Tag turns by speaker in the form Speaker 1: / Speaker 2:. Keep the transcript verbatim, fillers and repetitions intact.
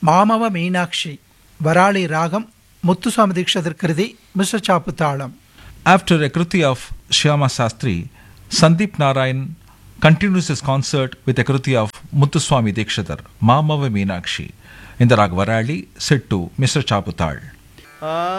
Speaker 1: மாமவ மீனாட்சி வராளி ராகம் முத்துசுவாமி தீட்சிதர் கிருதி மிஸ்ர சாப்பு தாளம்.
Speaker 2: After a Kruti of Shyama Sastri, Sandeep Narayan continues his concert with a Kruti of Muthuswami Dikshidhar, Mamava Meenakshi, in the rag Varali, set to Misra Chaputal.